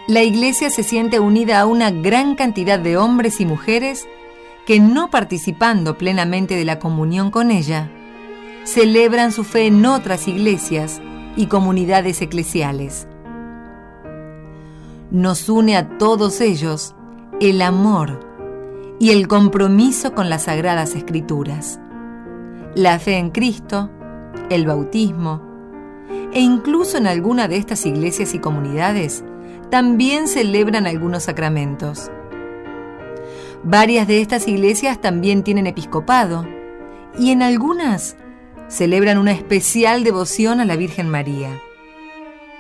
La Iglesia se siente unida a una gran cantidad de hombres y mujeres que, no participando plenamente de la comunión con ella, celebran su fe en otras iglesias y comunidades eclesiales. Nos une a todos ellos el amor y el compromiso con las Sagradas Escrituras, la fe en Cristo, el bautismo, e incluso en alguna de estas iglesias y comunidades también celebran algunos sacramentos. Varias de estas iglesias también tienen episcopado y en algunas celebran una especial devoción a la Virgen María.